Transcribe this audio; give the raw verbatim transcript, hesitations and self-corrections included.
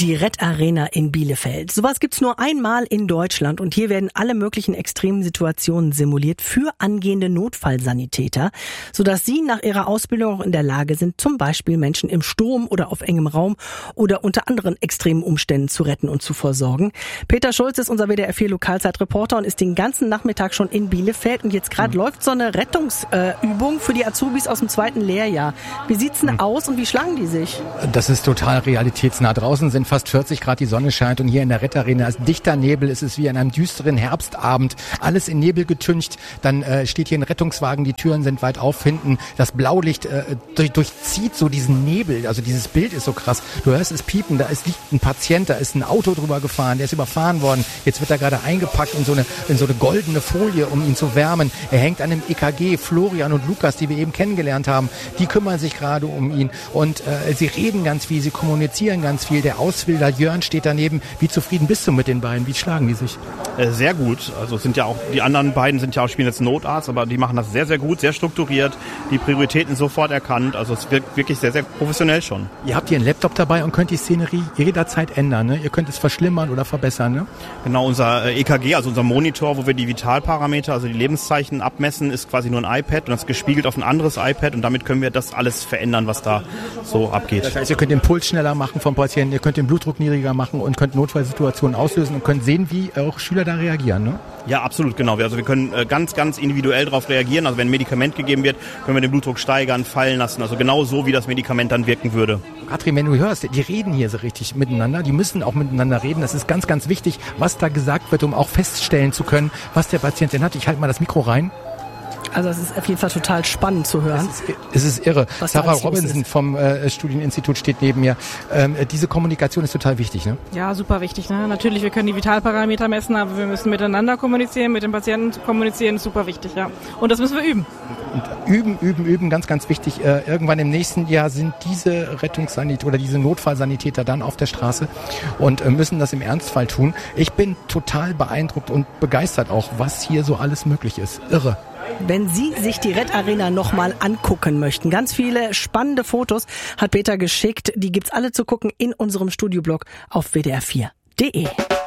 Die Red Arena in Bielefeld. Sowas gibt's nur einmal in Deutschland und hier werden alle möglichen extremen Situationen simuliert für angehende Notfallsanitäter, sodass sie nach ihrer Ausbildung auch in der Lage sind, zum Beispiel Menschen im Sturm oder auf engem Raum oder unter anderen extremen Umständen zu retten und zu versorgen. Peter Schulz ist unser W D R vier Lokalzeitreporter und ist den ganzen Nachmittag schon in Bielefeld und jetzt gerade mhm. läuft so eine Rettungsübung für die Azubis aus dem zweiten Lehrjahr. Wie sieht's denn mhm. aus und wie schlagen die sich? Das ist total realitätsnah. Draußen sind fast vierzig Grad, die Sonne scheint und hier in der Red Arena ist dichter Nebel. Es ist wie an einem düsteren Herbstabend. Alles in Nebel getüncht. Dann äh, steht hier ein Rettungswagen, die Türen sind weit auf hinten. Das Blaulicht äh, durch, durchzieht so diesen Nebel. Also dieses Bild ist so krass. Du hörst es piepen, da ist liegt ein Patient, da ist ein Auto drüber gefahren, der ist überfahren worden. Jetzt wird er gerade eingepackt in so eine in so eine goldene Folie, um ihn zu wärmen. Er hängt an einem E K G. Florian und Lukas, die wir eben kennengelernt haben, die kümmern sich gerade um ihn. Und äh, sie reden ganz viel, sie kommunizieren ganz viel. Der Ausbilder Jörn steht daneben. Wie zufrieden bist du mit den beiden? Wie schlagen die sich? Äh, sehr gut. Also sind ja auch die anderen beiden sind ja auch spielen jetzt Notarzt, aber die machen das sehr, sehr gut, sehr strukturiert. Die Prioritäten sofort erkannt. Also es wirkt wirklich sehr, sehr professionell schon. Ihr habt hier einen Laptop dabei und könnt die Szenerie jederzeit ändern. Ne? Ihr könnt es verschlimmern oder verbessern. Ne? Genau, unser E K G, also unser Monitor, wo wir die Vitalparameter, also die Lebenszeichen abmessen, ist quasi nur ein iPad und das gespiegelt auf ein anderes iPad und damit können wir das alles verändern, was da so abgeht. Das heißt, ihr könnt den Puls schneller machen vom Patienten, ihr könnt den Blutdruck niedriger machen und könnt Notfallsituationen auslösen und könnt sehen, wie auch Schüler da reagieren, ne? Ja, absolut, genau. Also wir können ganz, ganz individuell darauf reagieren. Also wenn ein Medikament gegeben wird, können wir den Blutdruck steigern, fallen lassen. Also genau so, wie das Medikament dann wirken würde. Katrin, wenn du hörst, die reden hier so richtig miteinander. Die müssen auch miteinander reden. Das ist ganz, ganz wichtig, was da gesagt wird, um auch feststellen zu können, was der Patient denn hat. Ich halte mal das Mikro rein. Also es ist auf jeden Fall total spannend zu hören. Es ist, es ist irre. Sarah Robinson vom äh, Studieninstitut steht neben mir. Ähm, diese Kommunikation ist total wichtig, ne? Ja, super wichtig. Ne? Natürlich, wir können die Vitalparameter messen, aber wir müssen miteinander kommunizieren, mit dem Patienten kommunizieren, ist super wichtig, ja. Und das müssen wir üben. Und üben, üben, üben, ganz, ganz wichtig. Äh, irgendwann im nächsten Jahr sind diese Rettungssanitäter oder diese Notfallsanitäter dann auf der Straße und äh, müssen das im Ernstfall tun. Ich bin total beeindruckt und begeistert auch, was hier so alles möglich ist. Irre. Wenn Sie sich die Red Arena nochmal angucken möchten, ganz viele spannende Fotos hat Peter geschickt. Die gibt's alle zu gucken in unserem Studioblog auf w d r vier punkt d e.